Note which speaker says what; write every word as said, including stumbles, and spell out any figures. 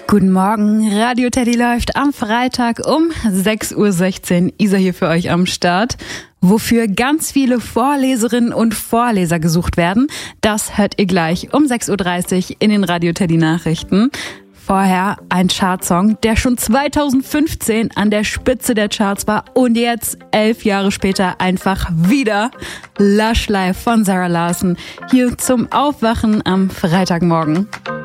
Speaker 1: Guten Morgen, Radio Teddy läuft am Freitag um sechs Uhr sechzehn. Isa hier für euch am Start. Wofür ganz viele Vorleserinnen und Vorleser gesucht werden, das hört ihr gleich um sechs Uhr dreißig in den Radio Teddy Nachrichten. Vorher ein Chartsong, der schon zweitausendfünfzehn an der Spitze der Charts war und jetzt, elf Jahre später, einfach wieder Lush Life von Zara Larsson hier zum Aufwachen am Freitagmorgen.